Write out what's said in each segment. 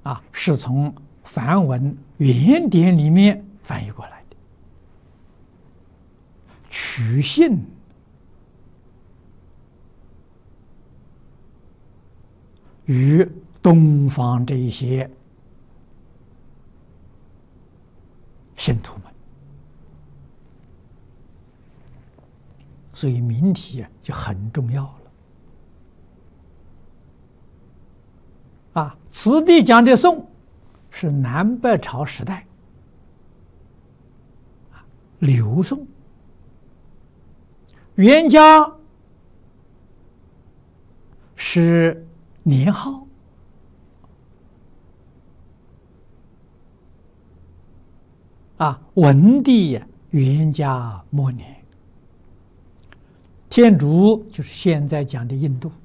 是从梵文原典里面翻译过来的，取信与东方这一些信徒们，所以名题就很重要了。此地讲的宋是南北朝时代，刘宋。元嘉是年号，文帝元嘉末年。天竺就是现在讲的印度。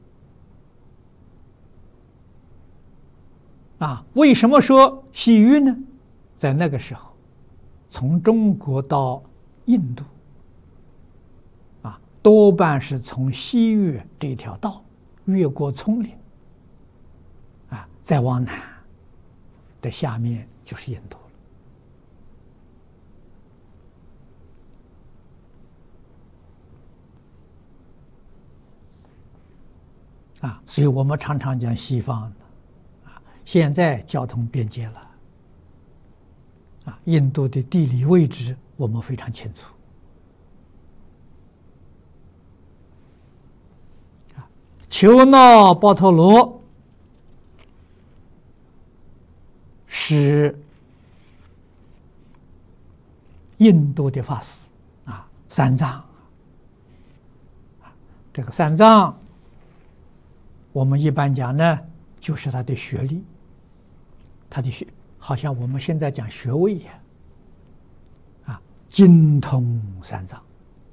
为什么说西域呢？在那个时候，从中国到印度，多半是从西域这条道越过丛林，再往南的下面就是印度了。所以我们常常讲西方，现在交通便捷了，印度的地理位置我们非常清楚。求那波陀罗是印度的法师三藏。这个三藏，我们一般讲呢，就是他的学历，他的好像我们现在讲学位一样，精通三藏，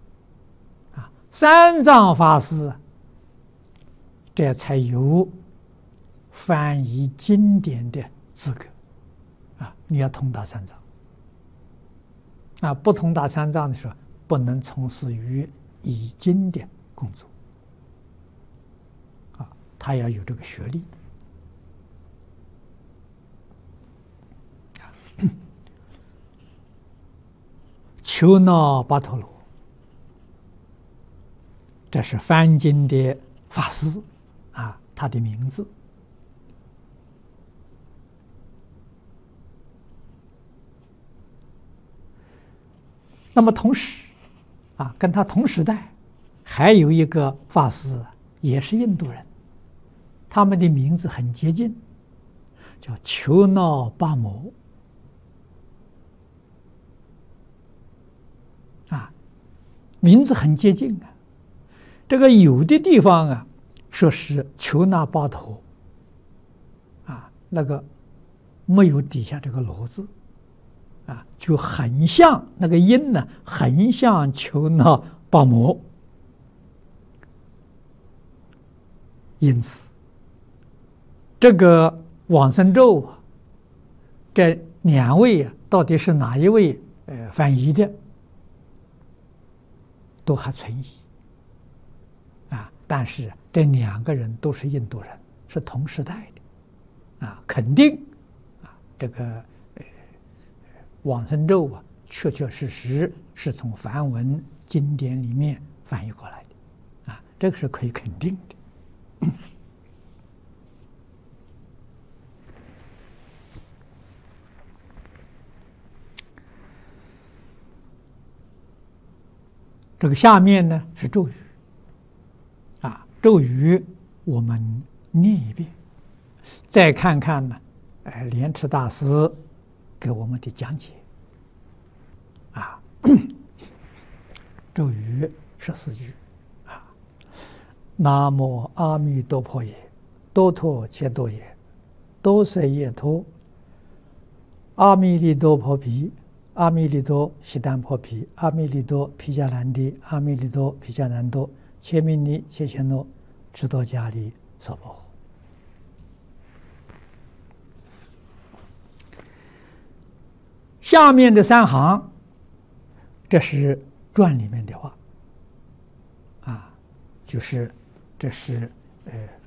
三藏法师，这才有翻译经典的资格，你要通达三藏，不通达三藏的时候，不能从事于译经的工作，他要有这个学历。求那巴陀罗，这是翻经的法师他的名字。那么同时跟他同时代还有一个法师，也是印度人，他们的名字很接近，叫求那巴摩。名字很接近这个有的地方说是求那巴陀，那个没有底下这个罗字，就很像那个音呢，很像求那巴摩。因此，这个往生咒这两位到底是哪一位翻译的，都还存疑但是这两个人都是印度人，是同时代的肯定这个往生咒确确实实是从梵文经典里面翻译过来的这个是可以肯定的。这个下面呢是咒语咒语我们念一遍，再看看呢莲池大师给我们的讲解咒语14句南无阿弥陀佛耶，多陀切多耶，多舍耶陀，阿弥利多婆毗，阿弥利多悉檀婆毗，阿弥利多毗迦难帝，阿弥利多毗迦难多，切弥尼切切诺，智多迦利娑婆诃。下面的3行，这是传里面的话就是这是